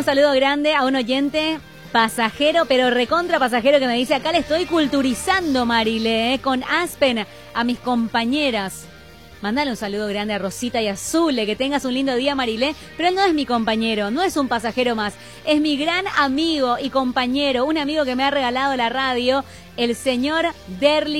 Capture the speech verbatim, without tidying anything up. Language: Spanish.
saludo grande a un oyente pasajero, pero recontra pasajero, que me dice: acá le estoy culturizando, Marile, eh, con Aspen a mis compañeras. Mandale un saludo grande a Rosita y a Zule, que tengas un lindo día, Marilé. Pero él no es mi compañero, no es un pasajero más. Es mi gran amigo y compañero, un amigo que me ha regalado la radio, el señor Derli